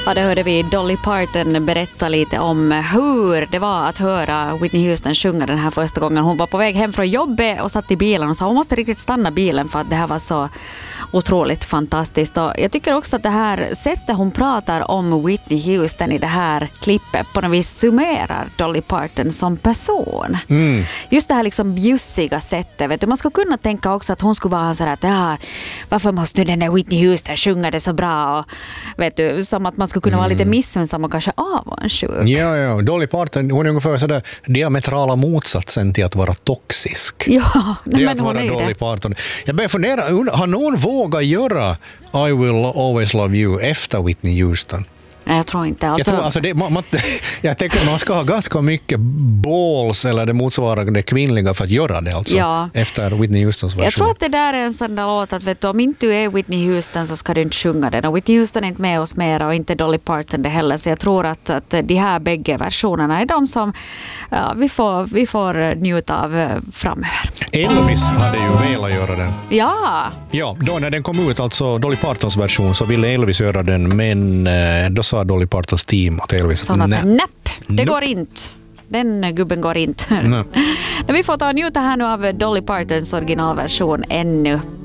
Ja, det hörde vi Dolly Parton berätta lite om hur det var att höra Whitney Houston sjunga den här första gången. Hon var på väg hem från jobbet och satt i bilen och sa hon måste riktigt stanna bilen för att det här var så otroligt fantastiskt. Och jag tycker också att det här sättet hon pratar om Whitney Houston i det här klippet på något vis summerar Dolly Parton som person. Just det här liksom bjussiga sättet. Vet du, man skulle kunna tänka också att hon skulle vara så här att varför måste den där Whitney Houston sjunga det så bra? Och, vet du, som att man skulle kunna vara lite missunnsam och kanske avundsjuk. Ja. Dolly Parton, hon är ungefär sådär diametrala motsatsen till att vara toxisk. Ja, det är men att hon vara är Dolly det. Parton. Jag börjar fundera, har någon vågat göra I Will Always Love You efter Whitney Houston? Nej, jag tror inte. Jag tror, alltså jag tänker att man ska ha ganska mycket balls eller det motsvarande kvinnliga för att göra det alltså, efter Whitney Houstons version. Jag tror att det där är en sån där låt att vet du, om inte du är Whitney Houston så ska du inte sjunga den. Och Whitney Houston är inte med oss mer och inte Dolly Parton det heller. Så jag tror att de här bägge versionerna är de som vi får njuta av framöver. Elvis hade ju velat göra den. Ja, då när den kom ut, alltså Dolly Partons version, så ville Elvis göra den, men då sa Dolly Partons team att Elvis det går inte. Den gubben går inte. Vi får ta och njuta här nu av Dolly Partons originalversion ännu